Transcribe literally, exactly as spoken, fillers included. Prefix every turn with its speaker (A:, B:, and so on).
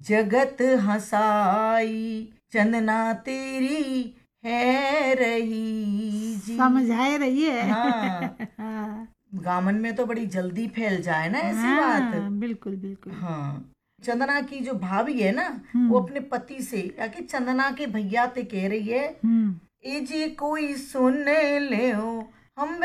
A: जगत हंसाई चंदना तेरी है रही जी।
B: समझाए रही है।
A: हाँ,
B: हाँ
A: गामन में तो बड़ी जल्दी फैल जाए ना ऐसी
B: हाँ,
A: बात।
B: बिल्कुल बिल्कुल।
A: हाँ, चंदना की जो भाभी है ना, वो
B: हम्म
A: अपने पति से या कि चंदना के भैया ते कह रही है,
B: हम्म
A: ए जी कोई सुन ले हम